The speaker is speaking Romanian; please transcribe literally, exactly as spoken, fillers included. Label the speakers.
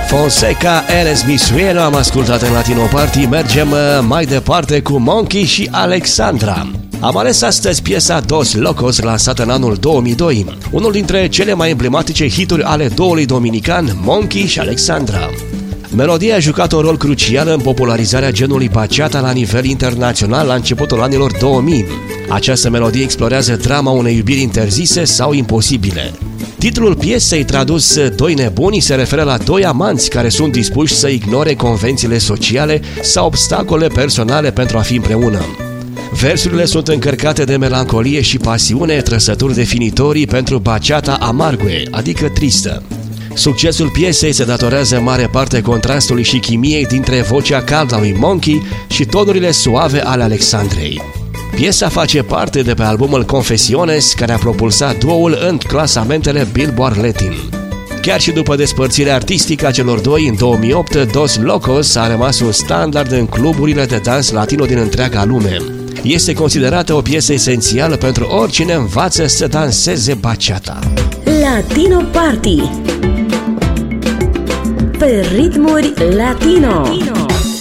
Speaker 1: Fonseca, Eres mi sueño, am ascultat în Latino Party. Mergem mai departe cu Monkey și Alexandra. Am ales astăzi piesa Dos Locos, lansată în anul două mii doi, unul dintre cele mai emblematice hituri ale duoului dominican Monkey și Alexandra. Melodia a jucat un rol crucial în popularizarea genului bachata la nivel internațional la începutul anilor două mii. Această melodie explorează drama unei iubiri interzise sau imposibile. Titlul piesei, tradus Doi nebuni, se referă la doi amanți care sunt dispuși să ignore convențiile sociale sau obstacole personale pentru a fi împreună. Versurile sunt încărcate de melancolie și pasiune, trăsături definitorii pentru bachata amargue, adică tristă. Succesul piesei se datorează în mare parte contrastului și chimiei dintre vocea caldă a lui Monkey și tonurile suave ale Alexandrei. Piesa face parte de pe albumul Confesiones, care a propulsat duoul în clasamentele Billboard Latin. Chiar și după despărțirea artistică a celor doi în două mii opt, Dos Locos a rămas un standard în cluburile de dans latino din întreaga lume. Este considerată o piesă esențială pentru oricine învață să danseze bachata.
Speaker 2: Latino Party pe ritmuri latino.